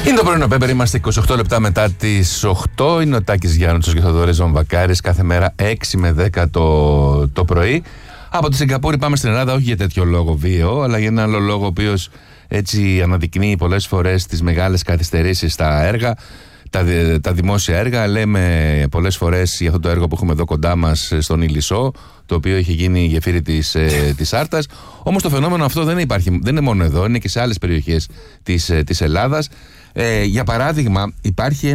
Είναι το πρωινό Πέπερ, είμαστε 28 λεπτά μετά τις 8. Είναι ο Τάκης Γιάννουτσος και ο Θοδωρής Βαμβακάρης κάθε μέρα 6 με 10 το πρωί. Από τη Σιγκαπούρη πάμε στην Ελλάδα, όχι για τέτοιο λόγο βίαιο, αλλά για ένα άλλο λόγο ο οποίος έτσι αναδεικνύει πολλές φορές τις μεγάλες καθυστερήσεις στα έργα, τα δημόσια έργα. Λέμε πολλές φορές για αυτό το έργο που έχουμε εδώ κοντά μας στον Ηλισσό, το οποίο έχει γίνει η γεφύρη της Άρτας. Όμως το φαινόμενο αυτό δεν είναι μόνο εδώ, είναι και σε άλλες περιοχές της Ελλάδας. Για παράδειγμα, υπάρχει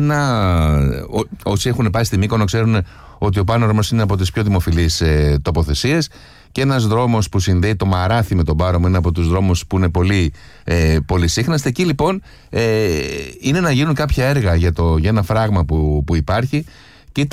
όσοι έχουν πάει στη Μύκονο ξέρουν ότι ο Πάνορμος είναι από τις πιο δημοφιλείς τοποθεσίες, και ένας δρόμος που συνδέει το Μαράθι με τον Πάρομο είναι από τους δρόμους που είναι πολύ σύχναστοι. Εκεί λοιπόν είναι να γίνουν κάποια έργα για το φράγμα που υπάρχει, και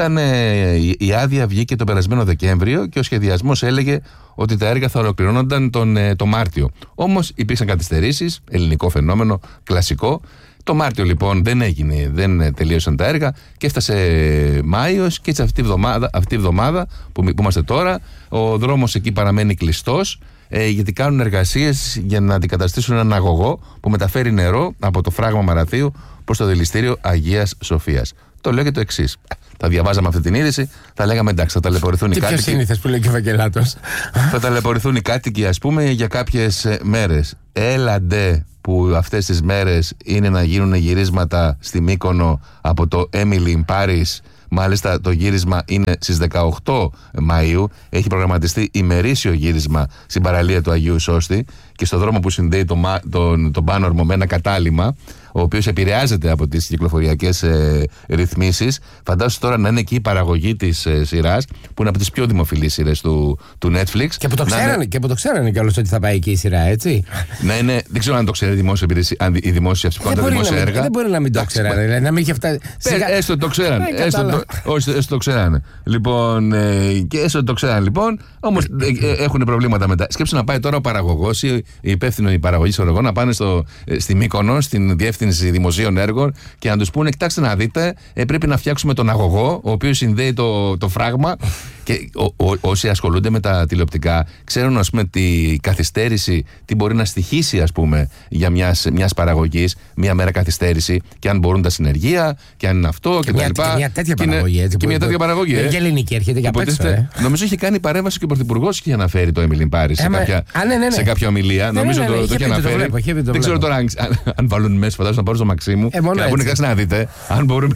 η άδεια βγήκε τον περασμένο Δεκέμβριο και ο σχεδιασμός έλεγε ότι τα έργα θα ολοκληρώνονταν το Μάρτιο. Όμως υπήρξαν καθυστερήσεις, ελληνικό φαινόμενο, κλασικό. Το Μάρτιο λοιπόν δεν τελείωσαν τα έργα και έφτασε Μάιος, και έτσι αυτή η εβδομάδα που είμαστε τώρα, ο δρόμος εκεί παραμένει κλειστός, γιατί κάνουν εργασίες για να αντικαταστήσουν έναν αγωγό που μεταφέρει νερό από το φράγμα Μαραθίου προς το δηληστήριο Αγίας Σοφίας. Το λέω και το εξής. Θα διαβάζαμε αυτή την είδηση, θα λέγαμε εντάξει, θα ταλαιπωρηθούν οι κάτοικοι. Και πιο σύνηθες που λέει και ο Βαγγελάτος. Θα ταλαιπωρηθούν οι κάτοικοι, ας πούμε, για κάποιες μέρες. Έλαντε που αυτές τις μέρες είναι να γίνουν γυρίσματα στη Μύκονο από το Emily in Paris. Μάλιστα το γύρισμα είναι στις 18 Μαΐου. Έχει προγραμματιστεί ημερήσιο γύρισμα στην παραλία του Αγίου Σώστη και στο δρόμο που συνδέει τον Πάνορμο με ένα κατάλημα, ο οποίος επηρεάζεται από τις κυκλοφοριακές ρυθμίσεις. Φαντάσου τώρα να είναι εκεί η παραγωγή της σειράς, που είναι από τις πιο δημοφιλείς σειρές του Netflix. Και που το ξέρανε κιόλας ότι θα πάει εκεί η σειρά, έτσι. Ναι, δεν ξέρω αν το ξέρει η δημόσια υπηρεσία, αν η δημόσια ψηφιακά, τα δημόσια έργα. Δεν μπορεί να μην το ξέρανε. Δηλαδή, να μην είχε φτάσει. Έστω το ξέρανε. Έστω το ξέρανε. Λοιπόν, και έστω το ξέρανε λοιπόν, όμως έχουν προβλήματα μετά. Σκέψου να πάει τώρα ο παραγωγός ή η υπεύθυνη παραγωγή έργων να πάνε στη Μύκονο, στην Διεύθυνση Δημοσίων Έργων, και να τους πούνε: κοιτάξτε να δείτε, πρέπει να φτιάξουμε τον αγωγό, ο οποίος συνδέει το φράγμα. Και όσοι ασχολούνται με τα τηλεοπτικά ξέρουν, ας πούμε, τη καθυστέρηση, τι μπορεί να στοιχήσει, ας πούμε, για μιας παραγωγής, μια μέρα καθυστέρηση, και αν μπορούν τα συνεργεία, και αν είναι αυτό και τα λοιπά. Και μια τέτοια παραγωγή, έτσι. Και μια τέτοια παραγωγή. Και ελληνική έρχεται για πέξω. Νομίζω είχε κάνει παρέμβαση και ο Πρωθυπουργός είχε αναφέρει το Emily in Paris σε κάποια ομιλία. Νομίζω το είχε αναφέρει. Δεν ξέρω τώρα αν βάλουν μέσα, φαντάζομαι να πάρουν στο Μαξίμου και να πούνε: κοιτάξτε να δείτε, αν μπορούμε.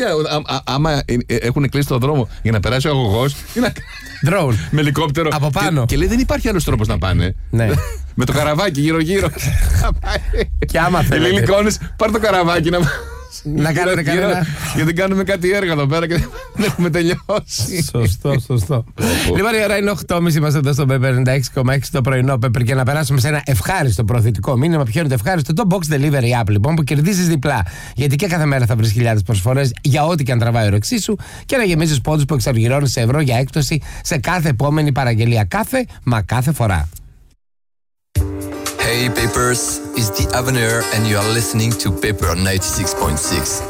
Άμα έχουν κλείσει το δρόμο για να περάσει ο αγωγός. Drone. Με ελικόπτερο. Από πάνω. Και λέει: δεν υπάρχει άλλος τρόπος να πάνε. Ναι. Με το καραβάκι γύρω-γύρω. Και άμα θέλετε. Ελληνικόνες, πάρ' το καραβάκι να κάνετε κανένα. Γιατί κάνουμε κάτι έργα εδώ πέρα και δεν έχουμε τελειώσει. Σωστό. Λοιπόν, η ώρα είναι 8.30. Είμαστε εδώ στο Pepper 96,6 το πρωινό Pepper, και να περάσουμε σε ένα ευχάριστο προωθητικό μήνυμα. Ποιο είναι το ευχάριστο? Το Box Delivery App, λοιπόν, που κερδίζεις διπλά. Γιατί και κάθε μέρα θα βρεις χιλιάδες προσφορές για ό,τι και αν τραβάει ο ρεξί σου, και να γεμίζεις πόντους που εξαργυρώνεις σε ευρώ για έκπτωση σε κάθε επόμενη παραγγελία. Κάθε φορά. Hey Papers, it's the Avenir and you are listening to Paper 96.6.